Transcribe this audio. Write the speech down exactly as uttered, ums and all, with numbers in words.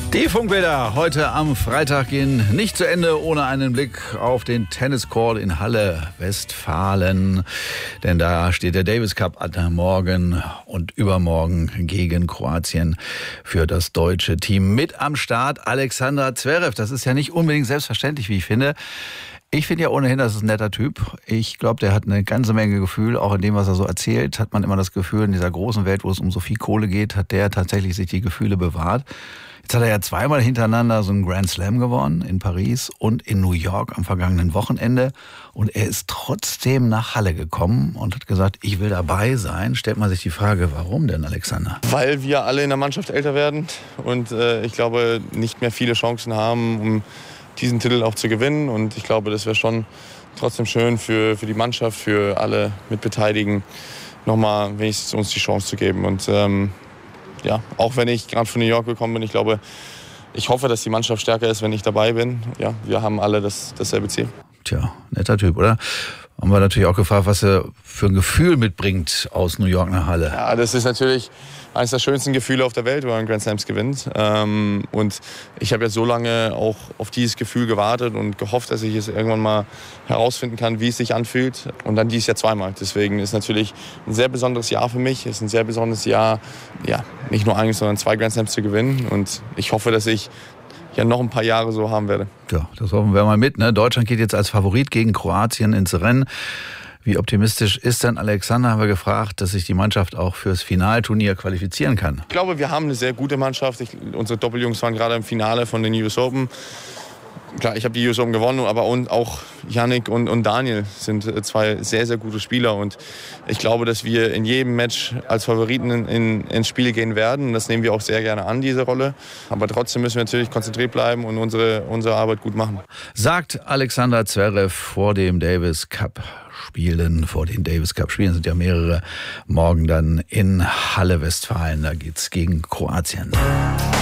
Die Funkbilder heute am Freitag gehen nicht zu Ende ohne einen Blick auf den Tenniscourt in Halle, Westfalen. Denn da steht der Davis Cup an morgen und übermorgen gegen Kroatien für das deutsche Team. Mit am Start Alexander Zverev. Das ist ja nicht unbedingt selbstverständlich, wie ich finde. Ich finde ja ohnehin, das ist ein netter Typ. Ich glaube, der hat eine ganze Menge Gefühl. Auch in dem, was er so erzählt, hat man immer das Gefühl, in dieser großen Welt, wo es um so viel Kohle geht, hat der tatsächlich sich die Gefühle bewahrt. Jetzt hat er ja zweimal hintereinander so einen Grand Slam gewonnen, in Paris und in New York am vergangenen Wochenende. Und er ist trotzdem nach Halle gekommen und hat gesagt, ich will dabei sein. Stellt man sich die Frage, warum denn, Alexander? Weil wir alle in der Mannschaft älter werden und äh, ich glaube, nicht mehr viele Chancen haben, um diesen Titel auch zu gewinnen. Und ich glaube, das wäre schon trotzdem schön für, für die Mannschaft, für alle Mitbeteiligten, nochmal wenigstens uns die Chance zu geben. Und ähm, ja, auch wenn ich gerade von New York gekommen bin, ich glaube, ich hoffe, dass die Mannschaft stärker ist, wenn ich dabei bin. Ja, wir haben alle das, dasselbe Ziel. Tja, netter Typ, oder? Haben wir natürlich auch gefragt, was er für ein Gefühl mitbringt aus New York nach Halle. Ja, das ist natürlich eines der schönsten Gefühle auf der Welt, wenn man Grand Slams gewinnt. Ähm, und ich habe ja so lange auch auf dieses Gefühl gewartet und gehofft, dass ich es irgendwann mal herausfinden kann, wie es sich anfühlt. Und dann dieses Jahr zweimal. Deswegen ist natürlich ein sehr besonderes Jahr für mich. Es ist ein sehr besonderes Jahr, ja, nicht nur eines, sondern zwei Grand Slams zu gewinnen. Und ich hoffe, dass ich ja noch ein paar Jahre so haben werde. Ja, das hoffen wir mal mit. Ne? Deutschland geht jetzt als Favorit gegen Kroatien ins Rennen. Wie optimistisch ist denn Alexander, haben wir gefragt, dass sich die Mannschaft auch fürs Finalturnier qualifizieren kann? Ich glaube, wir haben eine sehr gute Mannschaft. Ich, unsere Doppeljungs waren gerade im Finale von den U S Open. Klar, ich habe die U S Open gewonnen, aber auch Yannick und, und Daniel sind zwei sehr, sehr gute Spieler. Und ich glaube, dass wir in jedem Match als Favoriten in, in, ins Spiel gehen werden. Das nehmen wir auch sehr gerne an, diese Rolle. Aber trotzdem müssen wir natürlich konzentriert bleiben und unsere, unsere Arbeit gut machen. Sagt Alexander Zverev vor dem Davis Cup Spielen, vor den Davis Cup Spielen sind ja mehrere, morgen dann in Halle, Westfalen. Da geht's gegen Kroatien.